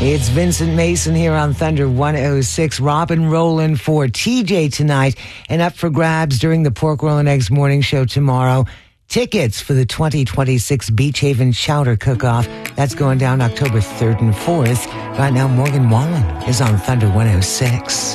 It's Vincent Mason here on Thunder 106. Robin Rowland for TJ tonight, and up for grabs during the Pork Roll and Eggs morning show tomorrow. Tickets for the 2026 Beach Haven Chowder Cook-Off. That's going down October 3rd and 4th. Right now, Morgan Wallen is on Thunder 106.